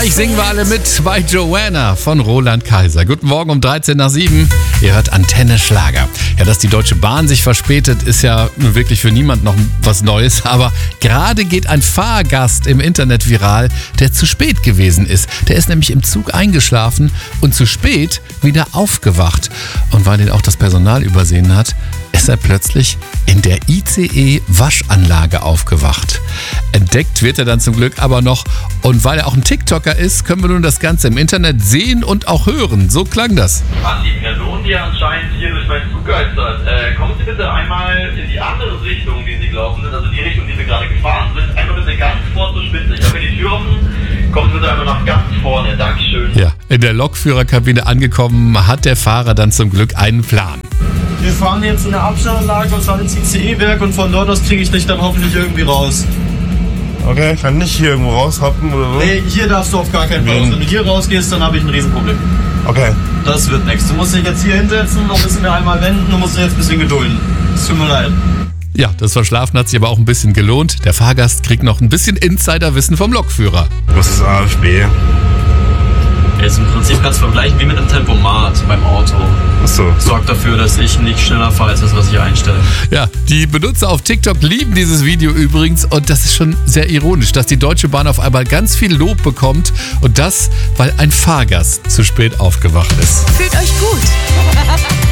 Gleich singen wir alle mit bei Joanna von Roland Kaiser. Guten Morgen um 7:13. Ihr hört Antenne Schlager. Ja, dass die Deutsche Bahn sich verspätet, ist ja wirklich für niemand noch was Neues. Aber gerade geht ein Fahrgast im Internet viral, der zu spät gewesen ist. Der ist nämlich im Zug eingeschlafen und zu spät wieder aufgewacht. Und weil ihn auch das Personal übersehen hat, ist er plötzlich in der ICE-Waschanlage aufgewacht. Entdeckt wird er dann zum Glück aber noch. Und weil er auch ein TikToker ist, können wir nun das Ganze im Internet sehen und auch hören. So klang das. An die Person, die anscheinend hier durch meinen Zug geistert, kommen Sie bitte einmal in die andere Richtung, die Sie gelaufen sind, also die Richtung, die Sie gerade gefahren sind. Einmal bitte ganz vor zur Spitze. Ich habe hier die Tür offen. Kommen Sie bitte einmal nach ganz vorne. Dankeschön. Ja, in der Lokführerkabine angekommen, hat der Fahrer dann zum Glück einen Plan. Wir fahren jetzt in eine Abstellanlage und zwar ins ICE-Werk und von dort aus kriege ich dich dann hoffentlich irgendwie raus. Okay, kann nicht hier irgendwo raushoppen oder so? Nee, hier darfst du auf gar keinen Fall raus. Wenn du hier rausgehst, dann habe ich ein Riesenproblem. Okay. Das wird nichts. Du musst dich jetzt hier hinsetzen, noch ein bisschen einmal wenden und musst dich jetzt ein bisschen gedulden. Es tut mir leid. Ja, das Verschlafen hat sich aber auch ein bisschen gelohnt. Der Fahrgast kriegt noch ein bisschen Insiderwissen vom Lokführer. Was ist AFB? Jetzt im Prinzip kannst du vergleichen wie mit einem Tempomat beim Auto. Achso. Sorgt dafür, dass ich nicht schneller fahre als das, was ich einstelle. Ja, die Benutzer auf TikTok lieben dieses Video übrigens und das ist schon sehr ironisch, dass die Deutsche Bahn auf einmal ganz viel Lob bekommt und das, weil ein Fahrgast zu spät aufgewacht ist. Fühlt euch gut.